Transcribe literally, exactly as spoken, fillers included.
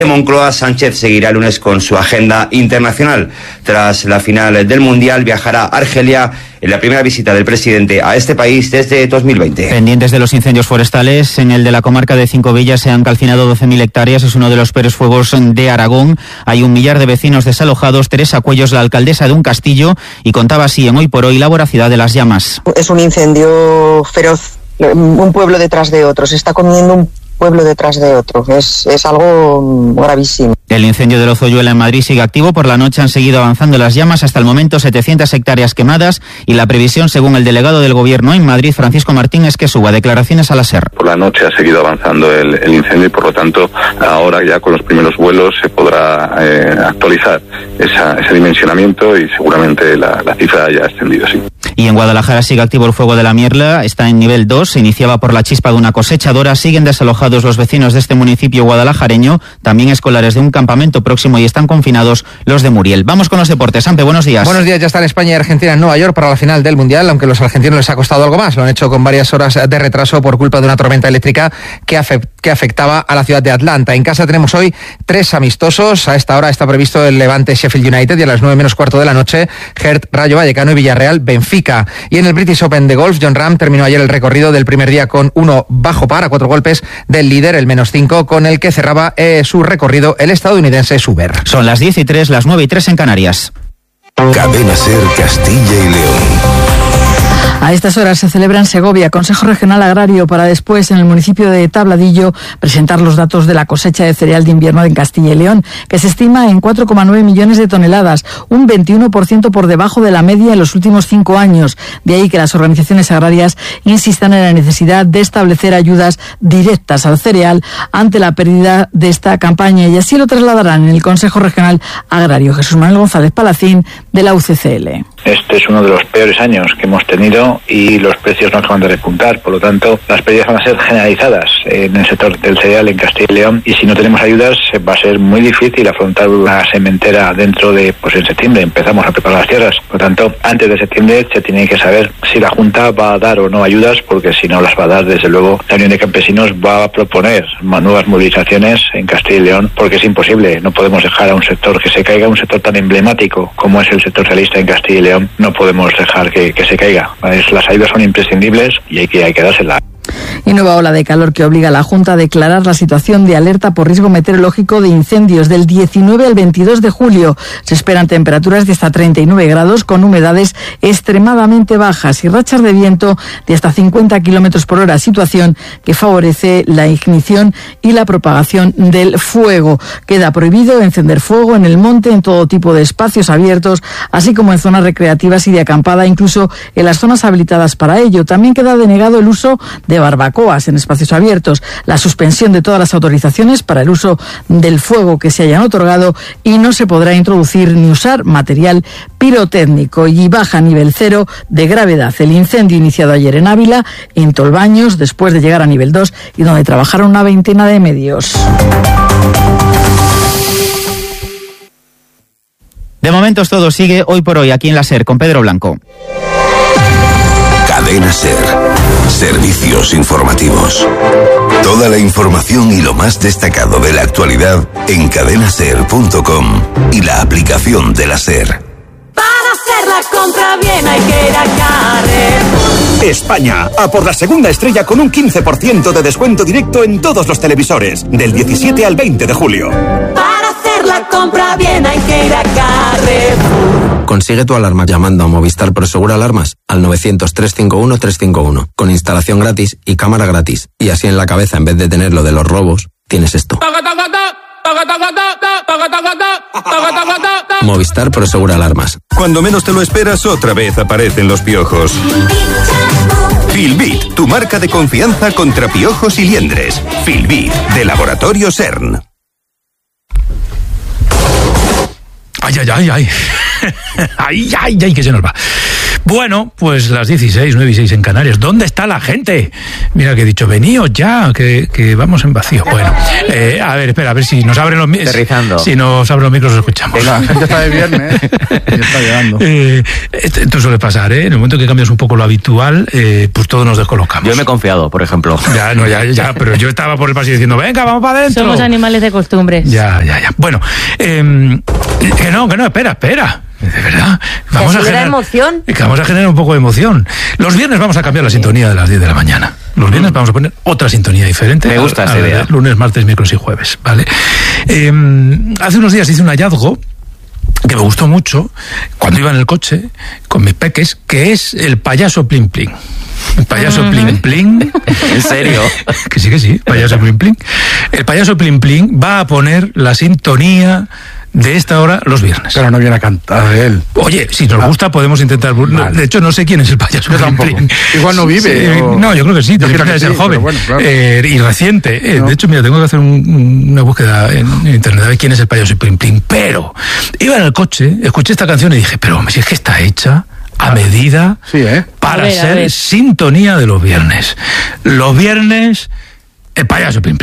Moncloa, Sánchez seguirá el lunes con su agenda internacional. Tras la final del Mundial, viajará a Argelia en la primera visita del presidente a este país desde dos mil veinte. Pendientes de los incendios forestales, en el de la comarca de Cinco Villas se han calcinado doce mil hectáreas, es uno de los peores fuegos de Aragón. Hay un millar de vecinos desalojados. Teresa Cuellos, la alcaldesa de un castillo, y contaba así en Hoy por Hoy la voracidad de las llamas. Es un incendio feroz, un pueblo detrás de otro, se está comiendo un pueblo detrás de otro, es, es algo gravísimo. El incendio de Lozoyuela en Madrid sigue activo. Por la noche han seguido avanzando las llamas, hasta el momento setecientas hectáreas quemadas, y la previsión, según el delegado del Gobierno en Madrid, Francisco Martín, es que suba. Declaraciones a la SER. Por la noche ha seguido avanzando el, el incendio y por lo tanto ahora ya con los primeros vuelos se podrá eh, actualizar esa, ese dimensionamiento y seguramente la, la cifra haya ascendido, sí. Y en Guadalajara sigue activo el fuego de la Mierla, está en nivel dos, se iniciaba por la chispa de una cosechadora. Siguen desalojados los vecinos de este municipio guadalajareño, también escolares de un campamento próximo, y están confinados los de Muriel. Vamos con los deportes. Sampe, buenos días. Buenos días, ya están España y Argentina en Nueva York para la final del Mundial, aunque a los argentinos les ha costado algo más. Lo han hecho con varias horas de retraso por culpa de una tormenta eléctrica que, afe- que afectaba a la ciudad de Atlanta. En casa tenemos hoy tres amistosos. A esta hora está previsto el Levante Sheffield United y a las nueve menos cuarto de la noche Hertha Rayo Vallecano y Villarreal Benfica. Y en el British Open de golf, Jon Rahm terminó ayer el recorrido del primer día con uno bajo par a cuatro golpes del líder, el menos cinco, con el que cerraba eh, su recorrido el estadounidense Suber. Son las diez y tres, las nueve y tres en Canarias. Cadena SER Castilla y León. A estas horas se celebra en Segovia Consejo Regional Agrario, para después en el municipio de Tabladillo presentar los datos de la cosecha de cereal de invierno en Castilla y León, que se estima en cuatro coma nueve millones de toneladas, un veintiuno por ciento por debajo de la media en los últimos cinco años. De ahí que las organizaciones agrarias insistan en la necesidad de establecer ayudas directas al cereal ante la pérdida de esta campaña, y así lo trasladarán en el Consejo Regional Agrario. Jesús Manuel González Palacín, de la U C C L. Este es uno de los peores años que hemos tenido y los precios no acaban de repuntar. Por lo tanto, las pérdidas van a ser generalizadas en el sector del cereal en Castilla y León, y si no tenemos ayudas va a ser muy difícil afrontar una sementera dentro de, pues en septiembre empezamos a preparar las tierras. Por lo tanto, antes de septiembre se tiene que saber si la Junta va a dar o no ayudas, porque si no las va a dar, desde luego la Unión de Campesinos va a proponer nuevas movilizaciones en Castilla y León, porque es imposible. No podemos dejar a un sector que se caiga, un sector tan emblemático como es el sector realista en Castilla y León. No podemos dejar que, que se caiga. Las ayudas son imprescindibles y hay que, hay que dárselas. Y nueva ola de calor que obliga a la Junta a declarar la situación de alerta por riesgo meteorológico de incendios del diecinueve al veintidós de julio. Se esperan temperaturas de hasta treinta y nueve grados con humedades extremadamente bajas y rachas de viento de hasta cincuenta kilómetros por hora, situación que favorece la ignición y la propagación del fuego. Queda prohibido encender fuego en el monte, en todo tipo de espacios abiertos, así como en zonas recreativas y de acampada, incluso en las zonas habilitadas para ello. También queda denegado el uso de barbacoas en espacios abiertos, la suspensión de todas las autorizaciones para el uso del fuego que se hayan otorgado, y no se podrá introducir ni usar material pirotécnico. Y baja a nivel cero de gravedad el incendio iniciado ayer en Ávila, en Tolbaños, después de llegar a nivel dos y donde trabajaron una veintena de medios. De momento todo sigue Hoy por Hoy aquí en la SER con Pedro Blanco. Cadena SER. Servicios informativos. Toda la información y lo más destacado de la actualidad en cadena ser punto com y la aplicación de la SER. Para hacer la compra bien hay que ir a Carrefour. España, a por la segunda estrella con un quince por ciento de descuento directo en todos los televisores, del diecisiete al veinte de julio. Para hacer la compra bien hay que ir a Carrefour. Consigue tu alarma llamando a Movistar Prosegur Alarmas al novecientos, trescientos cincuenta y uno, trescientos cincuenta y uno, con instalación gratis y cámara gratis. Y así en la cabeza, en vez de tener lo de los robos, tienes esto. Movistar Prosegur Alarmas. Cuando menos te lo esperas, otra vez aparecen los piojos. Filbit, tu marca de confianza contra piojos y liendres. Filbit, de Laboratorio CERN. Ay, ay, ay, ay. Ay, ay, ay, que se nos va. Bueno, pues las dieciséis, nueve y seis en Canarias. ¿Dónde está la gente? Mira que he dicho, veníos ya, que, que vamos en vacío. Bueno, eh, a ver, espera, a ver si nos abren los micros. Si nos abren los micros, los escuchamos. La gente está de viernes y está llegando. Eh, esto suele pasar, ¿eh? En el momento que cambias un poco lo habitual, eh, pues todos nos descolocamos. Yo me he confiado, por ejemplo. Ya, no, ya, ya, pero yo estaba por el pasillo diciendo, venga, vamos para adentro. Somos animales de costumbres. Ya, ya, ya. Bueno, eh, que no, que no, espera, espera. De verdad, vamos a generar emoción. Que vamos a generar un poco de emoción. Los viernes vamos a cambiar la sintonía de las diez de la mañana. Los viernes vamos a poner otra sintonía diferente. Me gusta esa idea. Lunes, martes, miércoles y jueves, ¿vale? Eh, hace unos días hice un hallazgo que me gustó mucho cuando iba en el coche con mis peques, que es el payaso Plin Plin. El payaso uh-huh. Plin Plin. ¿En serio? Que sí, que sí, payaso Plin Plin. El payaso Plin Plin va a poner la sintonía de esta hora los viernes. Pero no viene a cantar él. Oye, si nos gusta podemos intentar. Vale. De hecho, no sé quién es el payaso Plin Plin. Igual no vive. Sí, o... No, yo creo que sí, tiene que ser sí, joven. Bueno, claro. eh, y reciente. Eh, no. De hecho, mira, tengo que hacer un, una búsqueda en, en internet a ver quién es el payaso Plin Plin. Pero iba en el coche, escuché esta canción y dije, pero si es que está hecha a medida sí, ¿eh? para ver, ser sintonía de los viernes. Los viernes, el payaso Plin Plin.